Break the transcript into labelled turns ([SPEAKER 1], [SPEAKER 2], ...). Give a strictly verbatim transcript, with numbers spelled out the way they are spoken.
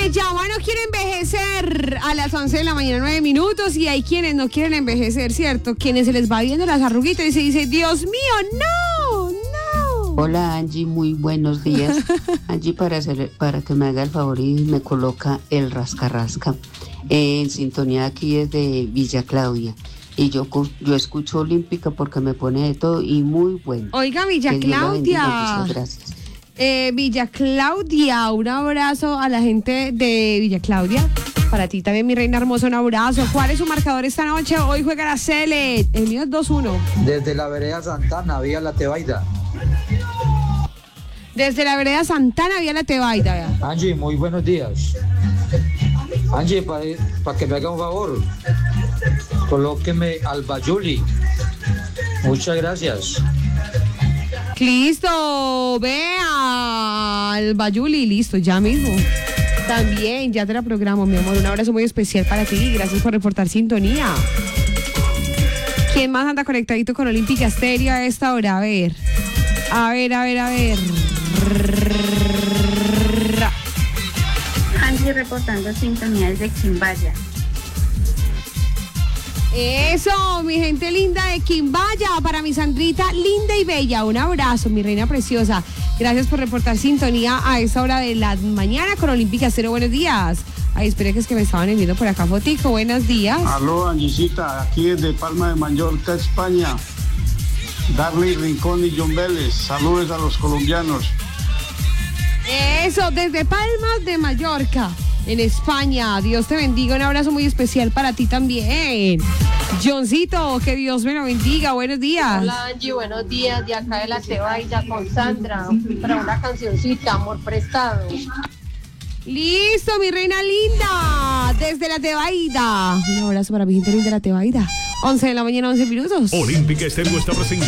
[SPEAKER 1] me llama, no quiero envejecer a las once de la mañana, nueve minutos, y hay quienes no quieren envejecer, ¿cierto? Quienes se les va viendo las arruguitas y se dice, Dios mío, no, no.
[SPEAKER 2] Hola Angie, muy buenos días. Angie, para, hacer, para que me haga el favor y me coloca el rascarrasca eh, en sintonía aquí desde Villa Claudia. Y yo, yo escucho Olímpica porque me pone de todo y muy bueno.
[SPEAKER 1] Oiga, Villa
[SPEAKER 2] que Dios la bendiga,
[SPEAKER 1] Claudia.
[SPEAKER 2] muchas gracias.
[SPEAKER 1] Eh, Villa Claudia, un abrazo a la gente de Villa Claudia. Para ti también, mi reina hermosa, un abrazo. ¿Cuál es su marcador esta noche? Hoy juega la Cele. El mío es dos uno.
[SPEAKER 3] Desde la vereda Santana, vía La Tebaida.
[SPEAKER 1] Desde la vereda Santana, vía La Tebaida. Vea.
[SPEAKER 3] Angie, muy buenos días. Angie, para pa que me haga un favor, colóqueme al Bayuli. Muchas gracias.
[SPEAKER 1] Listo, vea al Bayuli, listo, ya mismo. También, ya te la programo, mi amor. Un abrazo muy especial para ti. Gracias por reportar sintonía. ¿Quién más anda conectadito con Olímpica Estéreo a esta hora? A ver. A ver, a ver, a ver.
[SPEAKER 4] Angie reportando sintonía desde Quimbaya.
[SPEAKER 1] Eso, mi gente linda de Quimbaya, para mi Sandrita linda y bella, un abrazo, mi reina preciosa. Gracias por reportar sintonía a esta hora de la mañana con Olímpica Cero. Buenos días. Ay, espere que es que me estaban enviando por acá fotico. Buenos días.
[SPEAKER 5] Aló, Angisita, aquí desde Palma de Mallorca, España. Darley Rincón y John Vélez, saludos a los colombianos.
[SPEAKER 1] Eso, desde Palmas de Mallorca, en España. Dios te bendiga, un abrazo muy especial para ti también. Johncito, que Dios me lo bendiga, buenos días.
[SPEAKER 6] Hola Angie, buenos días, de acá de La Tebaida con Sandra, para una cancioncita, Amor Prestado.
[SPEAKER 1] Listo, mi reina linda, desde La Tebaida. Un abrazo para mi gente linda de La Tebaida. once de la mañana, once minutos.
[SPEAKER 7] Olímpica Estéreo está presente.